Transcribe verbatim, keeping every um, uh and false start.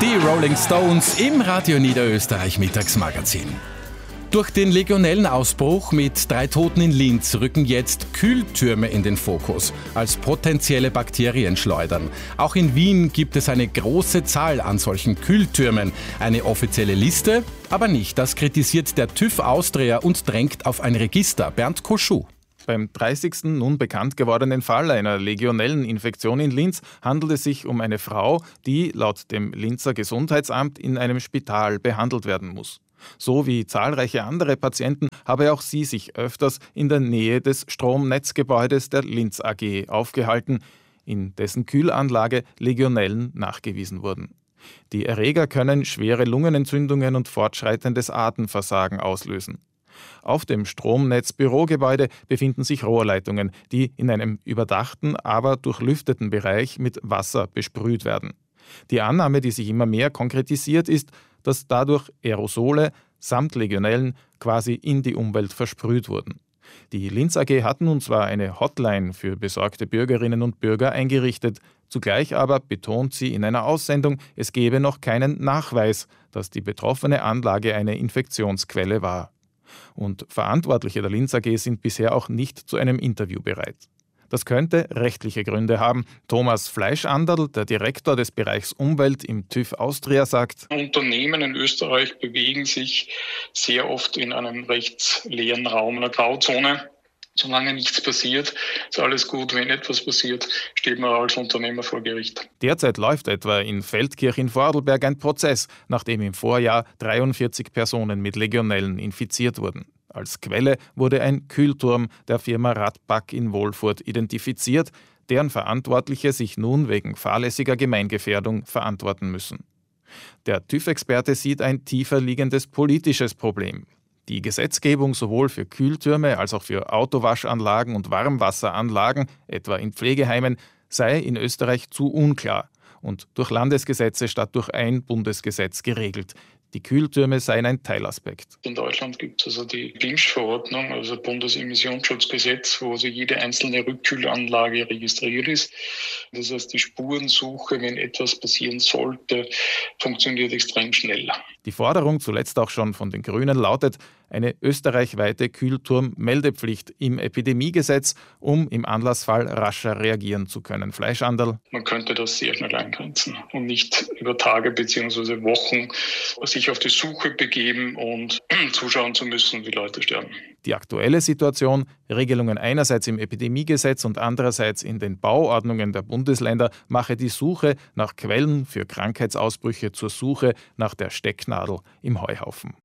Die Rolling Stones im Radio Niederösterreich Mittagsmagazin. Durch den Legionellenausbruch mit drei Toten in Linz rücken jetzt Kühltürme in den Fokus als potenzielle Bakterienschleudern. Auch in Wien gibt es eine große Zahl an solchen Kühltürmen. Eine offizielle Liste, aber nicht. Das kritisiert der TÜV Austria und drängt auf ein Register. Bernd Koschuh. Beim dreißigsten nun bekannt gewordenen Fall einer Legionelleninfektion in Linz handelt es sich um eine Frau, die laut dem Linzer Gesundheitsamt in einem Spital behandelt werden muss. So wie zahlreiche andere Patienten habe auch sie sich öfters in der Nähe des Stromnetzgebäudes der Linz A G aufgehalten, in dessen Kühlanlage Legionellen nachgewiesen wurden. Die Erreger können schwere Lungenentzündungen und fortschreitendes Atemversagen auslösen. Auf dem Stromnetzbürogebäude befinden sich Rohrleitungen, die in einem überdachten, aber durchlüfteten Bereich mit Wasser besprüht werden. Die Annahme, die sich immer mehr konkretisiert, ist, dass dadurch Aerosole samt Legionellen quasi in die Umwelt versprüht wurden. Die Linz A G hat nun zwar eine Hotline für besorgte Bürgerinnen und Bürger eingerichtet, zugleich aber betont sie in einer Aussendung, es gebe noch keinen Nachweis, dass die betroffene Anlage eine Infektionsquelle war. Und Verantwortliche der Linz A G sind bisher auch nicht zu einem Interview bereit. Das könnte rechtliche Gründe haben. Thomas Fleischanderl, der Direktor des Bereichs Umwelt im TÜV Austria, sagt: Unternehmen in Österreich bewegen sich sehr oft in einem rechtsleeren Raum, einer Grauzone. Solange nichts passiert, ist alles gut. Wenn etwas passiert, steht man als Unternehmer vor Gericht. Derzeit läuft etwa in Feldkirch in Vorarlberg ein Prozess, nachdem im Vorjahr dreiundvierzig Personen mit Legionellen infiziert wurden. Als Quelle wurde ein Kühlturm der Firma Radback in Wolfurt identifiziert, deren Verantwortliche sich nun wegen fahrlässiger Gemeingefährdung verantworten müssen. Der TÜV-Experte sieht ein tiefer liegendes politisches Problem. Die Gesetzgebung sowohl für Kühltürme als auch für Autowaschanlagen und Warmwasseranlagen, etwa in Pflegeheimen, sei in Österreich zu unklar und durch Landesgesetze statt durch ein Bundesgesetz geregelt. Die Kühltürme seien ein Teilaspekt. In Deutschland gibt es also die B I M S-Verordnung, also Bundesemissionsschutzgesetz, wo also jede einzelne Rückkühlanlage registriert ist. Das heißt, die Spurensuche, wenn etwas passieren sollte, funktioniert extrem schnell. Die Forderung, zuletzt auch schon von den Grünen, lautet eine österreichweite Kühlturm-Meldepflicht im Epidemiegesetz, um im Anlassfall rascher reagieren zu können. Fleischanderl. Man könnte das sehr schnell eingrenzen und nicht über Tage bzw. Wochen sich auf die Suche begeben und zuschauen zu müssen, wie Leute sterben. Die aktuelle Situation, Regelungen einerseits im Epidemiegesetz und andererseits in den Bauordnungen der Bundesländer, mache die Suche nach Quellen für Krankheitsausbrüche zur Suche nach der Stecknadel im Heuhaufen.